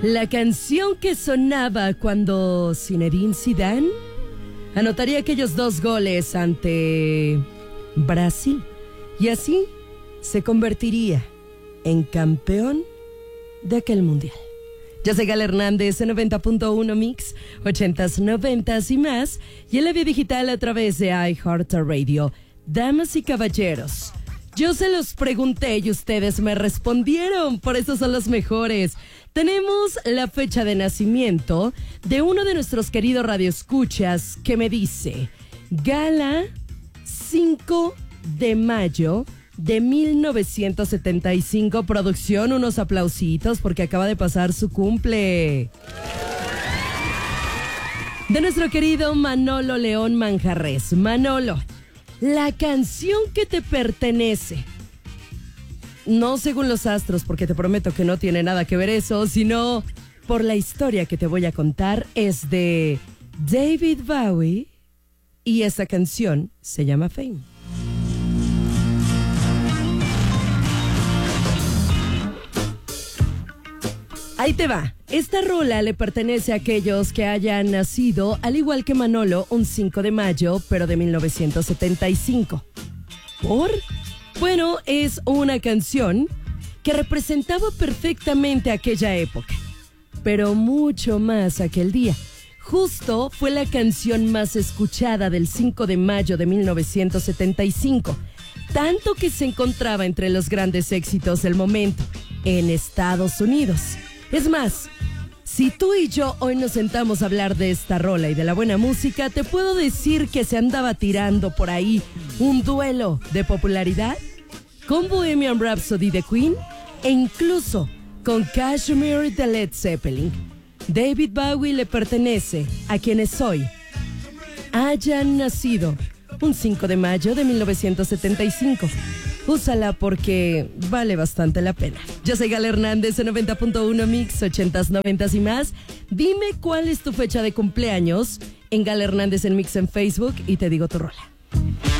La canción que sonaba cuando Zinedine Zidane anotaría aquellos 2 goles ante Brasil y así se convertiría en campeón de aquel mundial. Yo soy Gala Hernández en 90.1 Mix, 80s, 90s y más, y en la vía digital a través de iHeartRadio. Damas y caballeros, yo se los pregunté y ustedes me respondieron, por eso son los mejores. Tenemos la fecha de nacimiento de uno de nuestros queridos radioescuchas que me dice: Gala, 5 de mayo de 1975. Producción, unos aplausitos porque acaba de pasar su cumple. De nuestro querido Manolo León Manjarres. Manolo, la canción que te pertenece, no según los astros, porque te prometo que no tiene nada que ver eso, sino por la historia que te voy a contar, es de David Bowie y esa canción se llama Fame. Ahí te va. Esta rola le pertenece a aquellos que hayan nacido, al igual que Manolo, un 5 de mayo, pero de 1975. ¿Por? Bueno, es una canción que representaba perfectamente aquella época, pero mucho más aquel día. Justo fue la canción más escuchada del 5 de mayo de 1975, tanto que se encontraba entre los grandes éxitos del momento en Estados Unidos. Es más, si tú y yo hoy nos sentamos a hablar de esta rola y de la buena música, te puedo decir que se andaba tirando por ahí un duelo de popularidad con Bohemian Rhapsody de Queen e incluso con Kashmir de Led Zeppelin. David Bowie le pertenece a quienes hoy hayan nacido un 5 de mayo de 1975. Úsala porque vale bastante la pena. Yo soy Gala Hernández en 90.1 Mix, 80s, 90s y más. Dime cuál es tu fecha de cumpleaños en Gala Hernández en Mix en Facebook y te digo tu rola.